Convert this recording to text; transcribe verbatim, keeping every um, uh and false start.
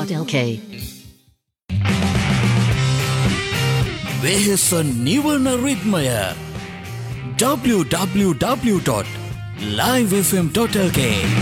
.lk. වෙහෙස නිවන රිද්මය w w w dot live f m dot l k